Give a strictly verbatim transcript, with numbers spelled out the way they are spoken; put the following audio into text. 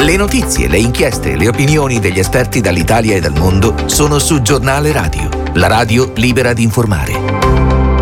Le notizie, le inchieste e le opinioni degli esperti dall'Italia e dal mondo sono su Giornale Radio, la radio libera di informare.